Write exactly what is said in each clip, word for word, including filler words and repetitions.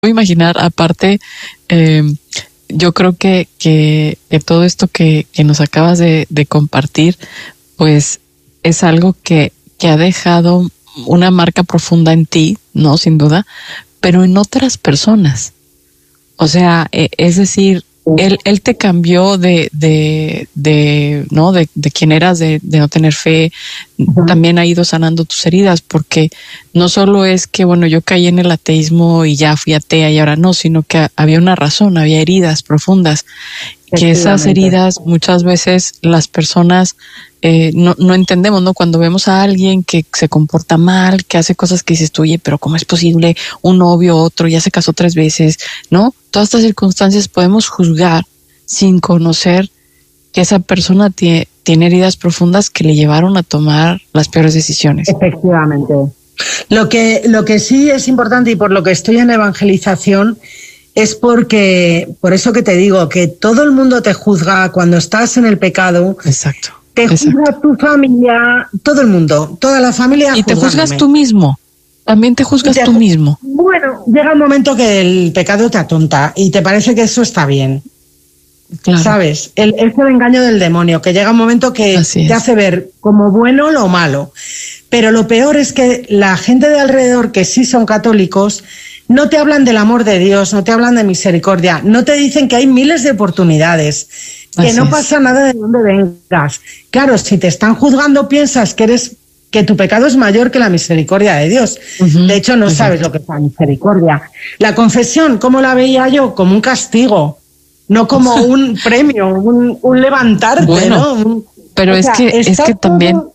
puedo imaginar, aparte, eh, yo creo que, que, que todo esto que, que nos acabas de, de compartir, pues es algo que, que ha dejado una marca profunda en ti, ¿no? Sin duda, pero en otras personas. O sea, eh, es decir, él, él te cambió de, de, de, ¿no? De, de quién eras, de, de no tener fe. Uh-huh. También ha ido sanando tus heridas, porque no solo es que, bueno, yo caí en el ateísmo y ya fui atea y ahora no, sino que había una razón, había heridas profundas. Que esas heridas muchas veces las personas eh, no, no entendemos, ¿no? Cuando vemos a alguien que se comporta mal, que hace cosas que dices tú, oye, pero ¿cómo es posible? Un novio, otro, ya se casó tres veces, ¿no? Todas estas circunstancias podemos juzgar sin conocer que esa persona tiene, tiene heridas profundas que le llevaron a tomar las peores decisiones. Efectivamente. Lo que, lo que sí es importante, y por lo que estoy en evangelización, es porque, por eso que te digo, que todo el mundo te juzga cuando estás en el pecado. Exacto. Te exacto. juzga tu familia, todo el mundo, toda la familia. Y te juzgas tú mismo. También te juzgas te, tú mismo. Bueno, llega un momento que el pecado te atonta y te parece que eso está bien. Claro. ¿Sabes? El, es el engaño del demonio, que llega un momento que te hace ver como bueno lo malo. Pero lo peor es que la gente de alrededor, que sí son católicos, no te hablan del amor de Dios, no te hablan de misericordia, no te dicen que hay miles de oportunidades, que Así no es. pasa nada de donde vengas. Claro, si te están juzgando piensas que eres que tu pecado es mayor que la misericordia de Dios. Uh-huh. De hecho, no uh-huh. sabes lo que es la misericordia. La confesión, ¿cómo la veía yo? Como un castigo, no como un premio, un, un levantarte, bueno, ¿no? Un, pero es sea, que es que también... Todo...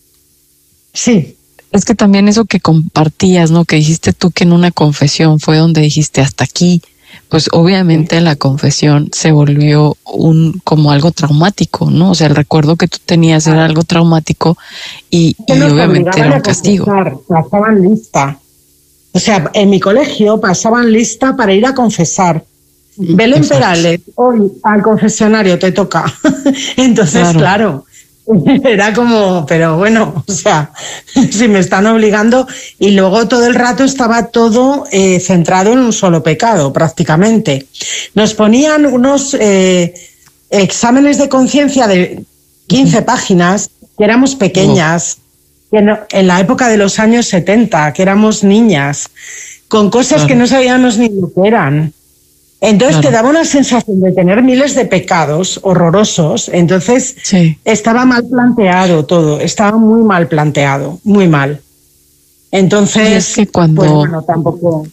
Sí. Es que también eso que compartías, ¿no? Que dijiste tú que en una confesión fue donde dijiste hasta aquí, pues obviamente la confesión se volvió un como algo traumático, ¿no? O sea, el recuerdo que tú tenías era algo traumático y, y obviamente era un castigo. Pasaban lista. O sea, en mi colegio pasaban lista para ir a confesar. Belén Exacto. Perales, hoy al confesionario te toca. Entonces, claro. claro Era como, pero bueno, o sea, si me están obligando, y luego todo el rato estaba todo eh, centrado en un solo pecado, prácticamente. Nos ponían unos eh, exámenes de conciencia de quince páginas, que éramos pequeñas, oh. que no, en la época de los años setenta, que éramos niñas, con cosas claro. que no sabíamos ni lo que eran. Entonces claro. te daba una sensación de tener miles de pecados horrorosos, entonces sí. estaba mal planteado todo, estaba muy mal planteado, muy mal. Entonces, y es que cuando... pues bueno, tampoco...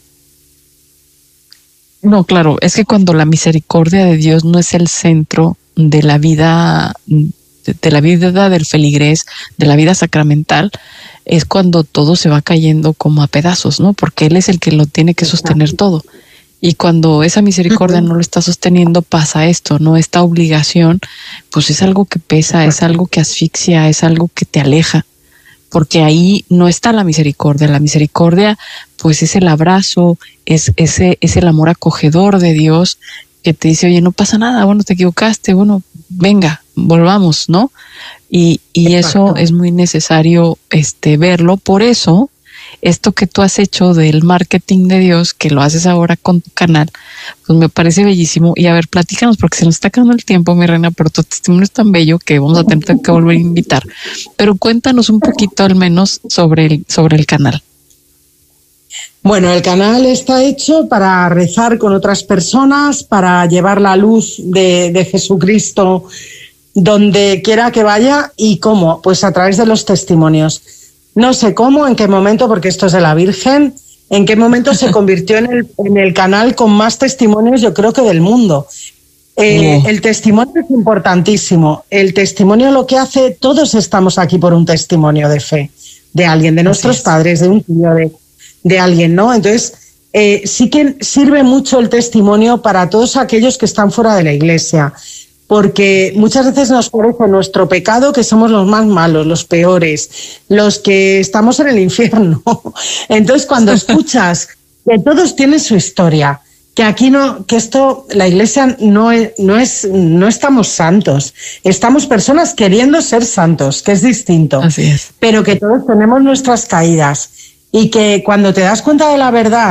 No, claro, es que cuando la misericordia de Dios no es el centro de la vida, de la vida del feligrés, de la vida sacramental, es cuando todo se va cayendo como a pedazos, ¿no? Porque Él es el que lo tiene que sostener todo. Y cuando esa misericordia no lo está sosteniendo, pasa esto, ¿no? Esta obligación, pues es algo que pesa, es algo que asfixia, es algo que te aleja, porque ahí no está la misericordia. La misericordia, pues es el abrazo, es ese, es el amor acogedor de Dios que te dice, oye, no pasa nada, bueno, te equivocaste, bueno, venga, volvamos, ¿no? Y, y eso es muy necesario este, verlo. Por eso, esto que tú has hecho del marketing de Dios, que lo haces ahora con tu canal, pues me parece bellísimo. Y a ver, platícanos, porque se nos está acabando el tiempo, mi reina, pero tu testimonio es tan bello que vamos a tener que volver a invitar. Pero cuéntanos un poquito al menos sobre el, sobre el canal. Bueno, el canal está hecho para rezar con otras personas, para llevar la luz de, de Jesucristo donde quiera que vaya. ¿Y cómo? Pues a través de los testimonios. No sé cómo, en qué momento, porque esto es de la Virgen, en qué momento se convirtió en el, en el canal con más testimonios, yo creo que del mundo. Eh, oh. El testimonio es importantísimo. El testimonio lo que hace, todos estamos aquí por un testimonio de fe, de alguien, de nuestros padres, de un tío, de, de alguien, ¿no? Entonces, eh, sí que sirve mucho el testimonio para todos aquellos que están fuera de la Iglesia, porque muchas veces nos parece nuestro pecado que somos los más malos, los peores, los que estamos en el infierno. Entonces, cuando escuchas que todos tienen su historia, que aquí no, que esto, la Iglesia no es, no es, no estamos santos, estamos personas queriendo ser santos, que es distinto. Así es. Pero que todos tenemos nuestras caídas y que cuando te das cuenta de la verdad,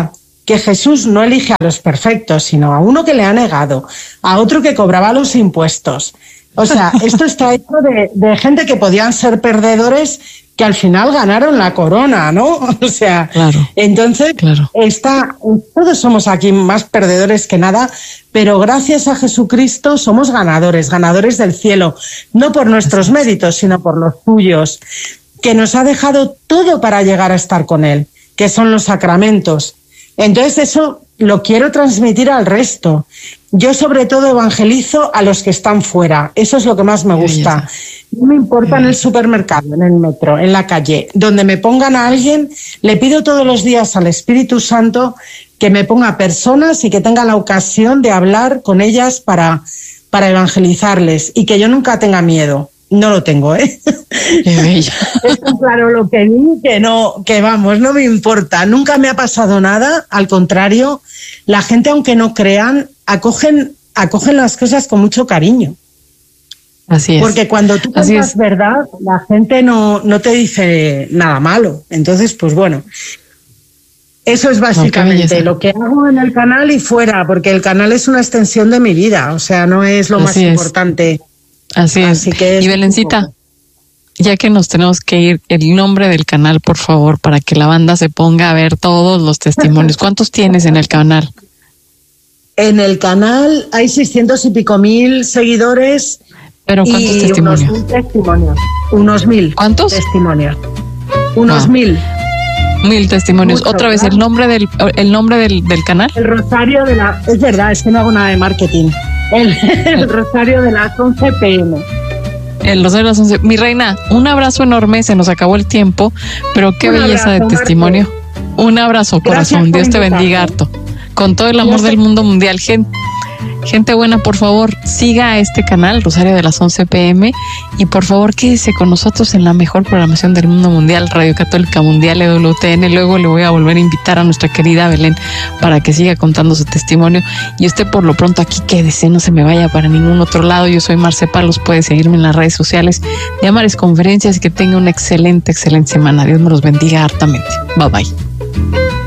que Jesús no elige a los perfectos, sino a uno que le ha negado, a otro que cobraba los impuestos. O sea, esto está hecho de, de gente que podían ser perdedores que al final ganaron la corona, ¿no? O sea, claro, entonces claro. Está, todos somos aquí más perdedores que nada, pero gracias a Jesucristo somos ganadores, ganadores del cielo, no por nuestros méritos, sino por los suyos, que nos ha dejado todo para llegar a estar con Él, que son los sacramentos. Entonces eso lo quiero transmitir al resto. Yo sobre todo evangelizo a los que están fuera, eso es lo que más me gusta. No me importa en el supermercado, en el metro, en la calle, donde me pongan a alguien, le pido todos los días al Espíritu Santo que me ponga personas y que tenga la ocasión de hablar con ellas para, para evangelizarles y que yo nunca tenga miedo. No lo tengo, ¿eh? Qué bella. Está claro lo que di, que no, que vamos, no me importa. Nunca me ha pasado nada, al contrario, la gente, aunque no crean, acogen, acogen las cosas con mucho cariño. Así es. Porque cuando tú cuentas verdad, la gente no, no te dice nada malo. Entonces, pues bueno, eso es básicamente no, lo que hago en el canal y fuera, porque el canal es una extensión de mi vida, o sea, no es lo Así más es. importante. Así, Así es. Que es. Y Belencita, ya que nos tenemos que ir, el nombre del canal, por favor, para que la banda se ponga a ver todos los testimonios. ¿Cuántos tienes en el canal? En el canal hay seiscientos y pico mil seguidores. ¿Pero cuántos y testimonios? Unos mil testimonios. Unos mil. ¿Cuántos? Testimonios. Unos wow. mil. Mil testimonios. Mucho, Otra vez, ¿verdad? el nombre del el nombre del, del canal. El Rosario de la... Es verdad, es que no hago nada de marketing. El, el Rosario de las once pe eme. El Rosario de las once. Mi reina, un abrazo enorme, se nos acabó el tiempo, pero qué un belleza abrazo, de testimonio. Marque. Un abrazo, corazón. Gracias, Dios te bendiga harto. Con todo el amor Dios del te... mundo mundial, gente. Gente buena, por favor, siga a este canal, Rosario de las once pe eme, y por favor quédese con nosotros en la mejor programación del mundo mundial, Radio Católica Mundial, E W T N. Luego le voy a volver a invitar a nuestra querida Belén para que siga contando su testimonio. Y usted por lo pronto aquí quédese, no se me vaya para ningún otro lado. Yo soy Marce Palos, puede seguirme en las redes sociales de Amares Conferencias y que tenga una excelente, excelente semana. Dios me los bendiga hartamente. Bye bye.